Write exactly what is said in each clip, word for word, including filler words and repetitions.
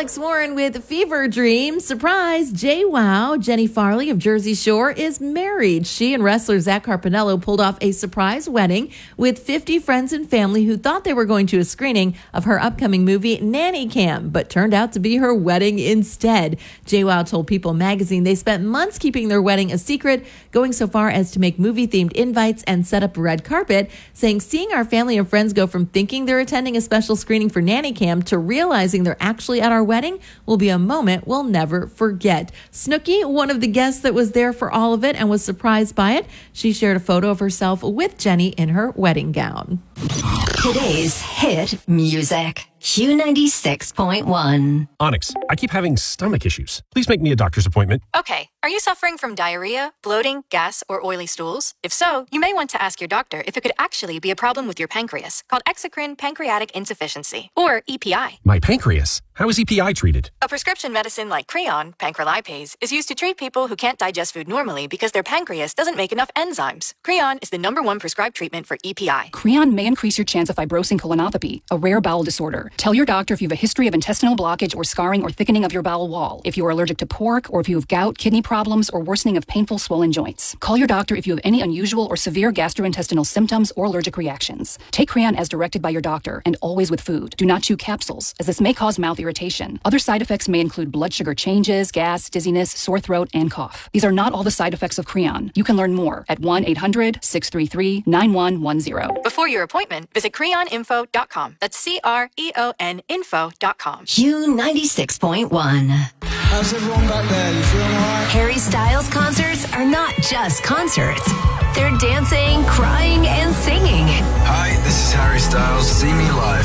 Alex Warren with Fever Dream. Surprise, JWoww, Jenny Farley of Jersey Shore, is married. She and wrestler Zach Carpinello pulled off a surprise wedding with fifty friends and family who thought they were going to a screening of her upcoming movie, Nanny Cam, but turned out to be her wedding instead. JWoww told People magazine they spent months keeping their wedding a secret, going so far as to make movie-themed invites and set up a red carpet, saying, seeing our family and friends go from thinking they're attending a special screening for Nanny Cam to realizing they're actually at our wedding will be a moment we'll never forget. Snooki, one of the guests that was there for all of it and was surprised by it, she shared a photo of herself with Jenny in her wedding gown. Today's hit music. Q ninety-six point one. Onyx, I keep having stomach issues. Please make me a doctor's appointment. Okay, are you suffering from diarrhea, bloating, gas, or oily stools? If so, you may want to ask your doctor if it could actually be a problem with your pancreas, called exocrine pancreatic insufficiency, or E P I. My pancreas? How is E P I treated? A prescription medicine like Creon, pancrelipase, is used to treat people who can't digest food normally because their pancreas doesn't make enough enzymes. Creon is the number one prescribed treatment for E P I. Creon may increase your chance of fibrosing colonopathy, a rare bowel disorder. Tell your doctor if you have a history of intestinal blockage or scarring or thickening of your bowel wall, if you are allergic to pork, or if you have gout, kidney problems, or worsening of painful swollen joints. Call your doctor if you have any unusual or severe gastrointestinal symptoms or allergic reactions. Take Creon as directed by your doctor, and always with food. Do not chew capsules, as this may cause mouth irritation. Other side effects may include blood sugar changes, gas, dizziness, sore throat, and cough. These are not all the side effects of Creon. You can learn more at one eight hundred, six three three, nine one one zero. Before your appointment, visit creon info dot com. That's C R E O N info dot com. Q ninety-six point one. How's everyone back there? You feeling alright? Harry Styles concerts are not just concerts. They're dancing, crying, and singing. Hi, this is Harry Styles. See me live.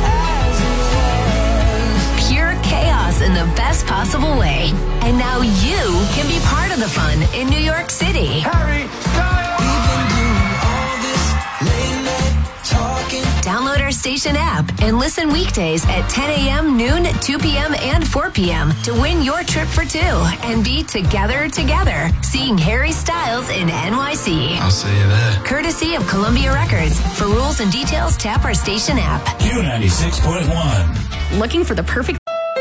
Pure chaos in the best possible way. And now you can be part of the fun in New York City. Harry Styles! We've been doing all this late night talking. Download our station app and listen weekdays at ten a.m., noon, two p.m., and four p.m. to win your trip for two and be together together, seeing Harry Styles in N Y C. I'll see you there. Courtesy of Columbia Records. For rules and details, tap our station app. Q ninety-six point one. Looking for the perfect...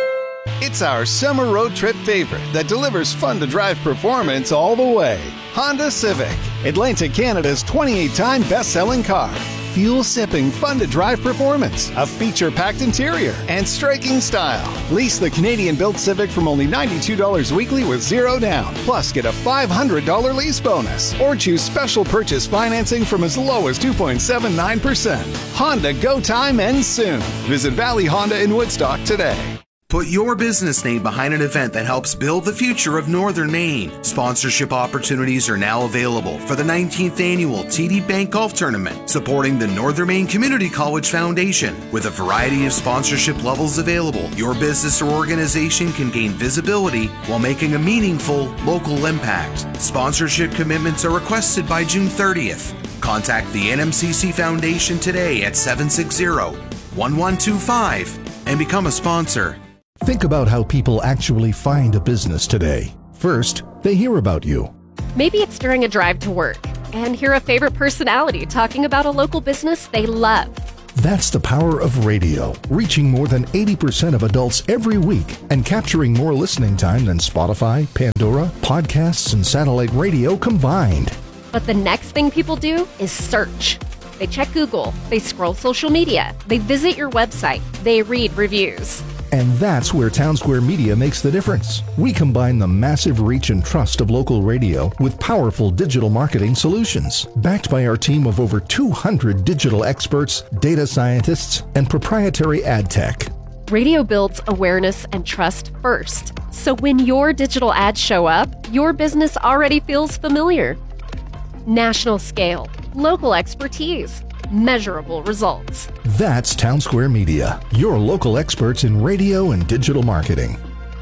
It's our summer road trip favorite that delivers fun-to-drive performance all the way. Honda Civic, Atlantic Canada's twenty-eight time best-selling car. Fuel-sipping, fun-to-drive performance, a feature-packed interior, and striking style. Lease the Canadian-built Civic from only ninety-two dollars weekly with zero down. Plus, get a five hundred dollars lease bonus. Or choose special purchase financing from as low as two point seven nine percent. Honda Go Time ends soon. Visit Valley Honda in Woodstock today. Put your business name behind an event that helps build the future of Northern Maine. Sponsorship opportunities are now available for the nineteenth Annual T D Bank Golf Tournament, supporting the Northern Maine Community College Foundation. With a variety of sponsorship levels available, your business or organization can gain visibility while making a meaningful local impact. Sponsorship commitments are requested by June thirtieth. Contact the N M C C Foundation today at seven six zero, one one two five and become a sponsor. Think about how people actually find a business today. First, they hear about you. Maybe it's during a drive to work and hear a favorite personality talking about a local business they love. That's the power of radio, reaching more than eighty percent of adults every week and capturing more listening time than Spotify, Pandora, podcasts, and satellite radio combined. But the next thing people do is search. They check Google, they scroll social media, they visit your website, they read reviews. And that's where Townsquare Media makes the difference. We combine the massive reach and trust of local radio with powerful digital marketing solutions. Backed by our team of over two hundred digital experts, data scientists, and proprietary ad tech. Radio builds awareness and trust first. So when your digital ads show up, your business already feels familiar. National scale, local expertise, measurable results. That's Townsquare Media, your local experts in radio and digital marketing.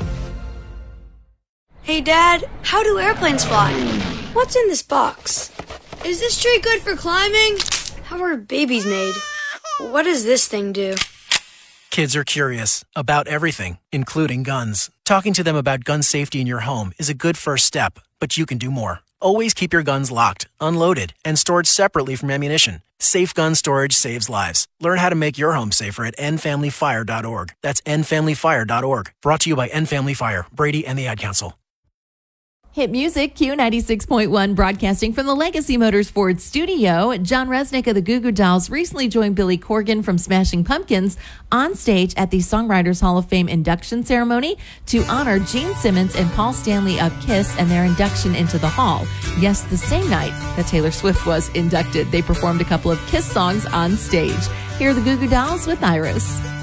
Hey Dad, how do airplanes fly? What's in this box? Is this tree good for climbing? How are babies made? What does this thing do? Kids are curious about everything, including guns. Talking to them about gun safety in your home is a good first step, but you can do more. Always keep your guns locked, unloaded, and stored separately from ammunition. Safe gun storage saves lives. Learn how to make your home safer at end family fire dot org. That's end family fire dot org. Brought to you by End Family Fire, Brady, and the Ad Council. Hit music, Q ninety-six point one, broadcasting from the Legacy Motors Ford studio. John Resnick of the Goo Goo Dolls recently joined Billy Corgan from Smashing Pumpkins on stage at the Songwriters Hall of Fame induction ceremony to honor Gene Simmons and Paul Stanley of KISS and their induction into the hall. Yes, the same night that Taylor Swift was inducted. They performed a couple of KISS songs on stage. Here are the Goo Goo Dolls with Iris.